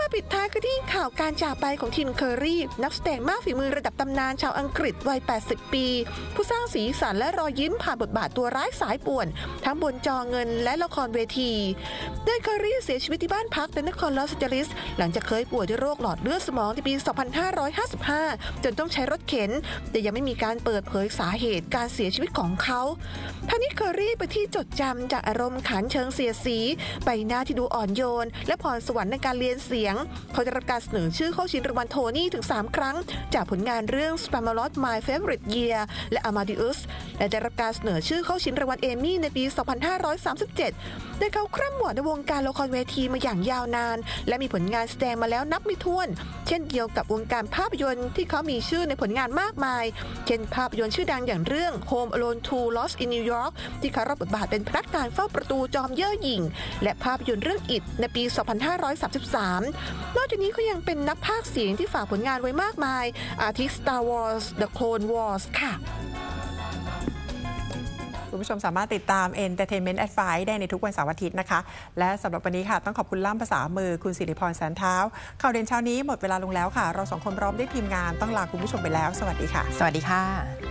ปิดท้ายกันที่ข่าวการจากไปของทิม เคอร์รี่นักแสดงมากฝีมือระดับตำนานชาวอังกฤษวัย 80 ปี ผู้สร้างสีสันและรอยยิ้มผ่านบทบาทตัวร้ายสายป่วนทั้งบนจอเงินและละครเวทีโดยเคอร์รี่เสียชีวิตที่บ้านพักในนครลอสแอนเจลิสหลังจากเคยป่วยด้วยโรคหลอดเลือดสมองในปี 2555 จนต้องใช้รถเข็นแต่ยังไม่มีการเปิดเผยสาเหตุการเสียชีวิตของเขาทั้งนี้เคอร์รี่เป็นที่จดจำจากอารมณ์ขันเชิงเสียดสีใบหน้าที่ดูอ่อนโยนและพรสวรรค์ในการเรียนเสียงเขาได้รับการเสนอชื่อเข้าชิงรางวัลโทนี่ถึง 3 ครั้งจากผลงานเรื่อง Spamalot My Favorite Year และ Amadeus และได้รับการเสนอชื่อเข้าชิงรางวัลเอมี่ในปี 2537 โดยเขาคร่ำวอดในวงการละครเวทีมาอย่างยาวนานและมีผลงานแสดงมาแล้วนับไม่ถ้วนเช่นเดียวกับวงการภาพยนตร์ที่เขามีชื่อในผลงานมากมายเช่นภาพยนตร์ชื่อดังอย่างเรื่อง Home Alone 2 Lost in New York ที่เขารับบทบาทเป็นพนักงานเฝ้าประตูจอมเย่อหยิ่งและภาพยนตร์เรื่อง It ในปี 2533 นอกจากนี้เขายังเป็นนักพากย์เสียงที่ฝากผลงานไว้มากมายอาทิ Star Wars The Clone Wars ค่ะคุณผู้ชมสามารถติดตาม Entertainment Advice ได้ในทุกวันเสาร์อาทิตย์นะคะและสำหรับวันนี้ค่ะต้องขอบคุณล่ามภาษามือคุณสิริพรแสนเท้าข่าวเด่นเช้านี้หมดเวลาลงแล้วค่ะเราสองคนพร้อมด้วยทีมงานต้องลาคุณผู้ชมไปแล้วสวัสดีค่ะสวัสดีค่ะ